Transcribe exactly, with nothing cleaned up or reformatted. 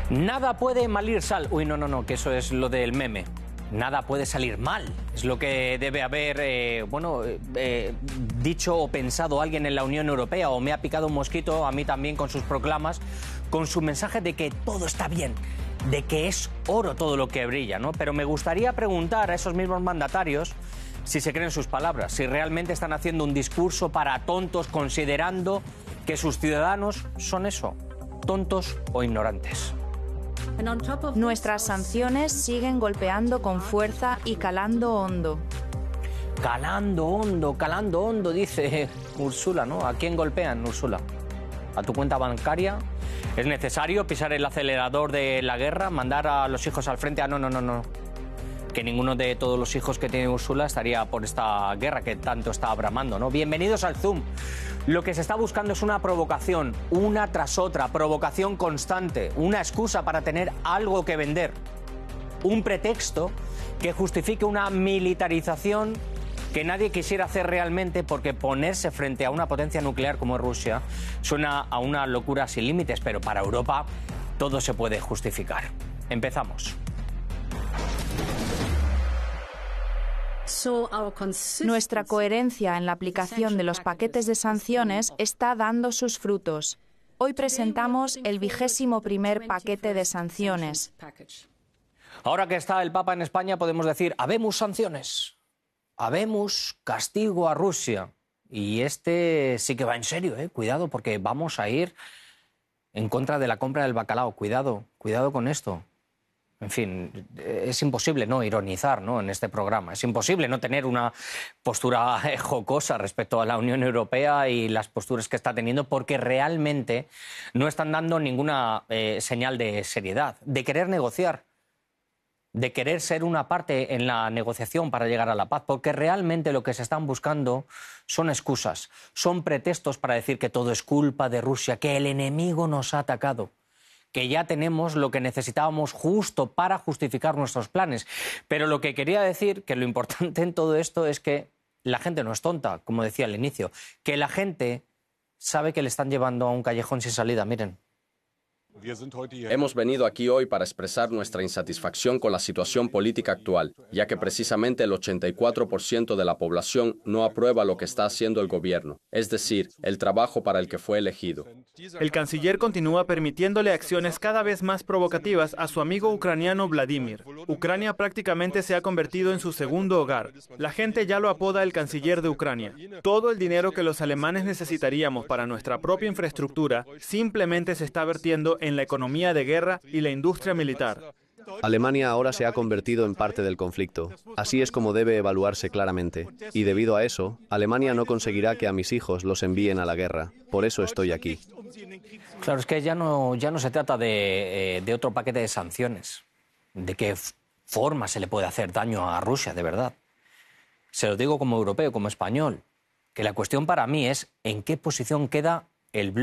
Nada puede malir sal. Uy, no, no, no, que eso es lo del meme. Nada puede salir mal. Es lo que debe haber, eh, bueno, eh, dicho o pensado alguien en la Unión Europea, o me ha picado un mosquito a mí también con sus proclamas, con su mensaje de que todo está bien, de que es oro todo lo que brilla, ¿no? Pero me gustaría preguntar a esos mismos mandatarios si se creen sus palabras, si realmente están haciendo un discurso para tontos, considerando que sus ciudadanos son eso, tontos o ignorantes. Nuestras sanciones siguen golpeando con fuerza y calando hondo. Calando hondo, calando hondo, dice Ursula, ¿no? ¿A quién golpean, Ursula? ¿A tu cuenta bancaria? ¿Es necesario pisar el acelerador de la guerra, mandar a los hijos al frente? Ah, no, no, no, no. Que ninguno de todos los hijos que tiene Ursula estaría por esta guerra que tanto está bramando, ¿no? Bienvenidos al Zoom. Lo que se está buscando es una provocación, una tras otra, provocación constante, una excusa para tener algo que vender, un pretexto que justifique una militarización que nadie quisiera hacer realmente, porque ponerse frente a una potencia nuclear como es Rusia suena a una locura sin límites, pero para Europa todo se puede justificar. Empezamos. Nuestra coherencia en la aplicación de los paquetes de sanciones está dando sus frutos. Hoy presentamos el vigésimo primer paquete de sanciones. Ahora que está el Papa en España podemos decir, habemos sanciones, habemos castigo a Rusia. Y este sí que va en serio, ¿eh? Cuidado, porque vamos a ir en contra de la compra del bacalao. Cuidado, cuidado con esto. En fin, es imposible no ironizar, ¿no?, en este programa. Es imposible no tener una postura jocosa respecto a la Unión Europea y las posturas que está teniendo, porque realmente no están dando ninguna eh, señal de seriedad, de querer negociar, de querer ser una parte en la negociación para llegar a la paz, porque realmente lo que se están buscando son excusas, son pretextos para decir que todo es culpa de Rusia, que el enemigo nos ha atacado, que ya tenemos lo que necesitábamos justo para justificar nuestros planes. Pero lo que quería decir, que lo importante en todo esto es que la gente no es tonta, como decía al inicio, que la gente sabe que le están llevando a un callejón sin salida. Miren. Hemos venido aquí hoy para expresar nuestra insatisfacción con la situación política actual, ya que precisamente el ochenta y cuatro por ciento de la población no aprueba lo que está haciendo el gobierno, es decir, el trabajo para el que fue elegido. El canciller continúa permitiéndole acciones cada vez más provocativas a su amigo ucraniano Vladimir. Ucrania prácticamente se ha convertido en su segundo hogar. La gente ya lo apoda el canciller de Ucrania. Todo el dinero que los alemanes necesitaríamos para nuestra propia infraestructura simplemente se está vertiendo en la economía de guerra y la industria militar. Alemania ahora se ha convertido en parte del conflicto. Así es como debe evaluarse claramente. Y debido a eso, Alemania no conseguirá que a mis hijos los envíen a la guerra. Por eso estoy aquí. Claro, es que ya no, ya no se trata de, eh, de otro paquete de sanciones. ¿De qué forma se le puede hacer daño a Rusia, de verdad? Se lo digo como europeo, como español, que la cuestión para mí es en qué posición queda el bloque